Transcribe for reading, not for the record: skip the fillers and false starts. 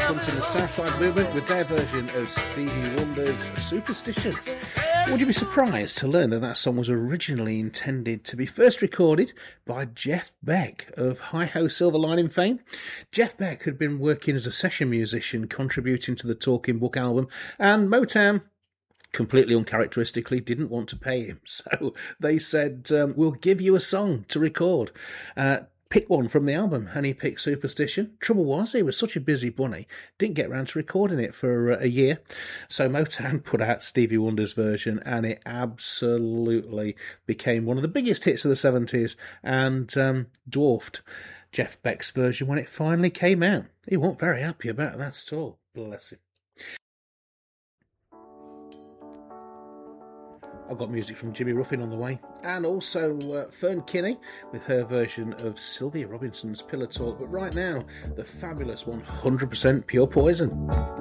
fronting the Southside Movement with their version of Stevie Wonder's Superstition. Would you be surprised to learn that that song was originally intended to be first recorded by Jeff Beck of Hi-Ho Silver Lining fame? Jeff Beck had been working as a session musician, contributing to the Talking Book album, and Motown, completely uncharacteristically, didn't want to pay him. So they said, we'll give you a song to record. Pick one from the album, and he picked Superstition. Trouble was, he was such a busy bunny, didn't get round to recording it for a year. So Motown put out Stevie Wonder's version, and it absolutely became one of the biggest hits of the 70s, and dwarfed Jeff Beck's version when it finally came out. He wasn't very happy about that at all. Bless him. I've got music from Jimmy Ruffin on the way, and also Fern Kinney with her version of Sylvia Robinson's Pillow Talk. But right now, the fabulous 100% Pure Poison.